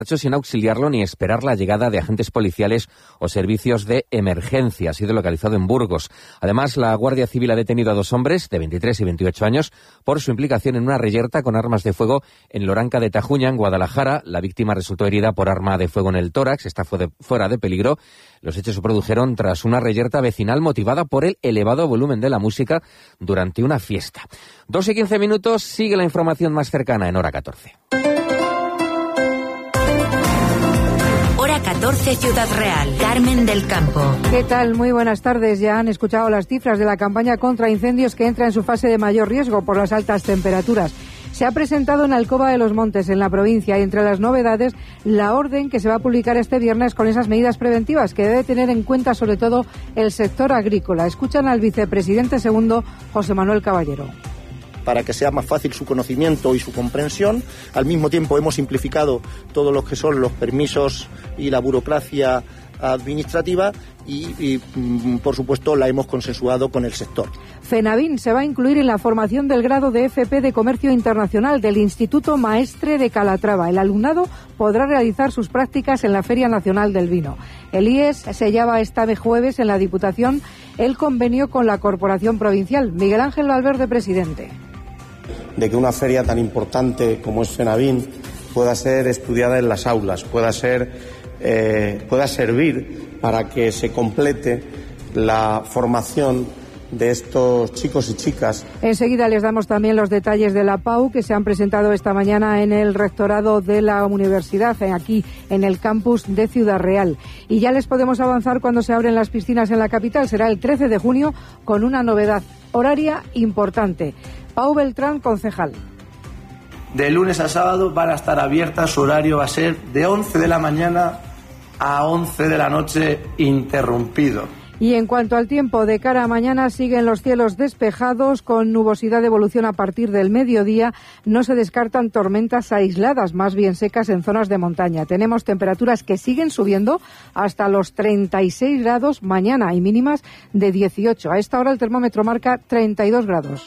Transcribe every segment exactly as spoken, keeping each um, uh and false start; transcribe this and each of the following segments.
sin auxiliarlo ni esperar la llegada de agentes policiales o servicios de emergencia. Ha sido localizado en Burgos. Además, la Guardia Civil ha detenido a dos hombres de veintitrés y veintiocho años por su implicación en una reyerta con armas de fuego en Loranca de Tajuña, en Guadalajara. La víctima resultó herida por arma de fuego en el tórax, está fuera de peligro. Los hechos se produjeron tras una reyerta vecinal motivada por el elevado volumen de la música durante una fiesta. Dos y quince minutos, sigue la información más cercana en Hora catorce. Hora catorce, Ciudad Real. Carmen del Campo. ¿Qué tal? Muy buenas tardes. Ya han escuchado las cifras de la campaña contra incendios que entra en su fase de mayor riesgo por las altas temperaturas. Se ha presentado en Alcoba de los Montes, en la provincia, y entre las novedades, la orden que se va a publicar este viernes con esas medidas preventivas que debe tener en cuenta sobre todo el sector agrícola. Escuchan al vicepresidente segundo, José Manuel Caballero. Para que sea más fácil su conocimiento y su comprensión. Al mismo tiempo hemos simplificado todo lo que son los permisos y la burocracia administrativa y, y por supuesto, la hemos consensuado con el sector. FENAVIN se va a incluir en la formación del grado de F P de Comercio Internacional del Instituto Maestre de Calatrava. El alumnado podrá realizar sus prácticas en la Feria Nacional del Vino. El I E S sellaba este jueves en la Diputación el convenio con la Corporación Provincial. Miguel Ángel Valverde, presidente. De que una feria tan importante como es FENAVIN pueda ser estudiada en las aulas, pueda ser, eh, pueda servir para que se complete la formación de estos chicos y chicas. Enseguida les damos también los detalles de la P A U que se han presentado esta mañana en el rectorado de la universidad, aquí en el campus de Ciudad Real. Y ya les podemos avanzar cuando se abren las piscinas en la capital. Será el trece de junio con una novedad horaria importante. Pau Beltrán, concejal. De lunes a sábado van a estar abiertas, su horario va a ser de once de la mañana a once de la noche interrumpido. Y en cuanto al tiempo, de cara a mañana siguen los cielos despejados con nubosidad de evolución a partir del mediodía. No se descartan tormentas aisladas, más bien secas en zonas de montaña. Tenemos temperaturas que siguen subiendo hasta los treinta y seis grados mañana y mínimas de dieciocho. A esta hora el termómetro marca treinta y dos grados.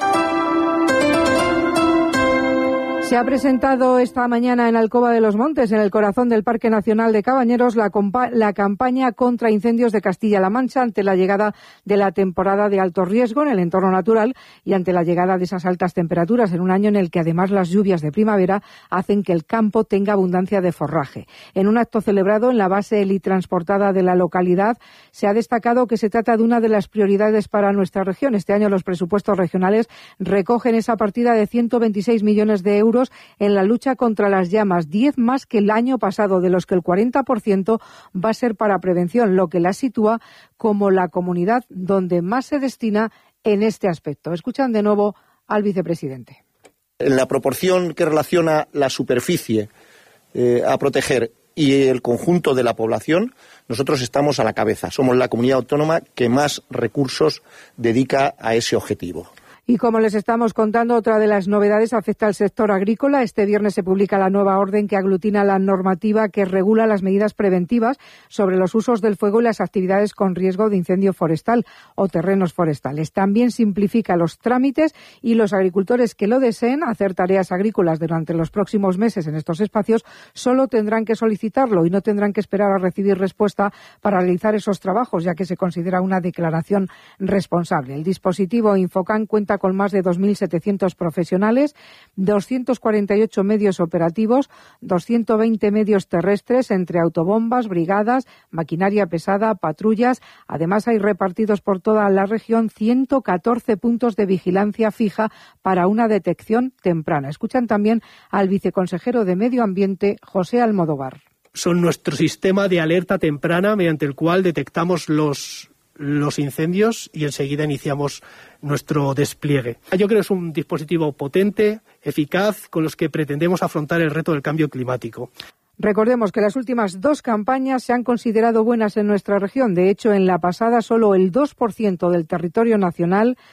Se ha presentado esta mañana en Alcoba de los Montes, en el corazón del Parque Nacional de Cabañeros, la, compa- la campaña contra incendios de Castilla-La Mancha ante la llegada de la temporada de alto riesgo en el entorno natural y ante la llegada de esas altas temperaturas en un año en el que además las lluvias de primavera hacen que el campo tenga abundancia de forraje. En un acto celebrado en la base helitransportada de la localidad se ha destacado que se trata de una de las prioridades para nuestra región. Este año los presupuestos regionales recogen esa partida de ciento veintiséis millones de euros en la lucha contra las llamas, diez más que el año pasado, de los que el cuarenta por ciento va a ser para prevención, lo que la sitúa como la comunidad donde más se destina en este aspecto. Escuchan de nuevo al vicepresidente. En la proporción que relaciona la superficie eh, a proteger y el conjunto de la población, nosotros estamos a la cabeza. Somos la comunidad autónoma que más recursos dedica a ese objetivo. Y como les estamos contando, otra de las novedades afecta al sector agrícola. Este viernes se publica la nueva orden que aglutina la normativa que regula las medidas preventivas sobre los usos del fuego y las actividades con riesgo de incendio forestal o terrenos forestales. También simplifica los trámites y los agricultores que lo deseen hacer tareas agrícolas durante los próximos meses en estos espacios solo tendrán que solicitarlo y no tendrán que esperar a recibir respuesta para realizar esos trabajos, ya que se considera una declaración responsable. El dispositivo Infocam cuenta con más de dos mil setecientos profesionales, doscientos cuarenta y ocho medios operativos, doscientos veinte medios terrestres entre autobombas, brigadas, maquinaria pesada, patrullas. Además, hay repartidos por toda la región ciento catorce puntos de vigilancia fija para una detección temprana. Escuchan también al viceconsejero de Medio Ambiente, José Almodóvar. Son nuestro sistema de alerta temprana mediante el cual detectamos los los incendios y enseguida iniciamos nuestro despliegue. Yo creo que es un dispositivo potente, eficaz, con los que pretendemos afrontar el reto del cambio climático. Recordemos que las últimas dos campañas se han considerado buenas en nuestra región. De hecho, en la pasada solo el dos por ciento del territorio nacional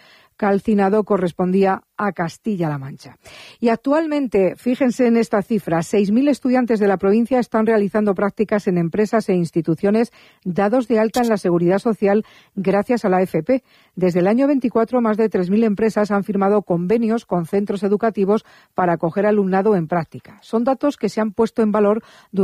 calcinado correspondía a Castilla-La Mancha. Y actualmente, fíjense en esta cifra, seis mil estudiantes de la provincia están realizando prácticas en empresas e instituciones dados de alta en la Seguridad Social gracias a la A F P. Desde el año veinticuatro, más de tres mil empresas han firmado convenios con centros educativos para acoger alumnado en práctica. Son datos que se han puesto en valor durante